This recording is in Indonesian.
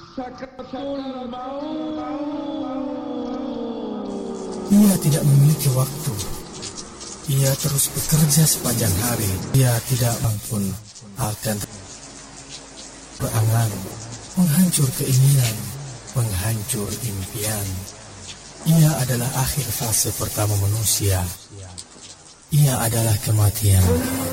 Ia tidak memiliki waktu. Ia terus bekerja sepanjang hari. Ia tidak ampun akan berangan, menghancur keinginan, menghancur impian. Ia adalah akhir fase pertama manusia. Ia adalah kematian.